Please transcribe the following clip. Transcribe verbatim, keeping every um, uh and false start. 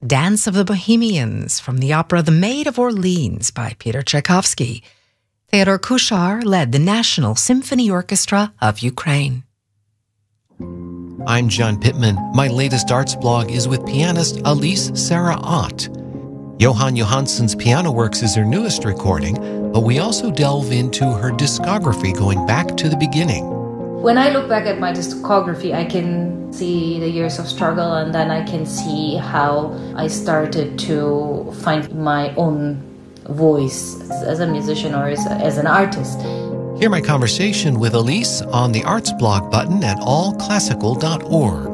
Dance of the Bohemians from the opera The Maid of Orleans by Peter Tchaikovsky. Theodor Kuchar led the National Symphony Orchestra of Ukraine. I'm John Pittman. My latest arts blog is with pianist Elise Sarah Ott. Johan Johansson's Piano Works is her newest recording, but we also delve into her discography going back to the beginning. When I look back at my discography, I can see the years of struggle, and then I can see how I started to find my own voice as a musician or as, a, as an artist. Hear my conversation with Elise on the Arts blog button at all classical dot org.